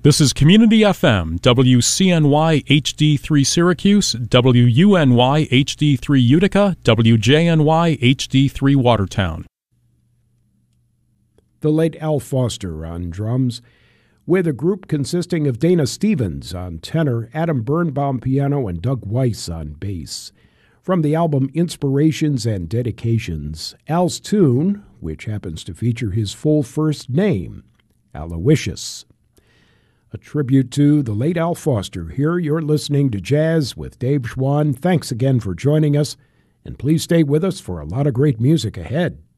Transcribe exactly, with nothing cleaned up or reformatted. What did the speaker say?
This is Community F M, W C N Y H D three Syracuse, W U N Y H D three Utica, W J N Y H D three Watertown. The late Al Foster on drums, with a group consisting of Dana Stevens on tenor, Adam Birnbaum piano, and Doug Weiss on bass. From the album Inspirations and Dedications, Al's tune, which happens to feature his full first name, Aloysius. A tribute to the late Al Foster. Here you're listening to Jazz with Dave Schwann. Thanks again for joining us, and please stay with us for a lot of great music ahead.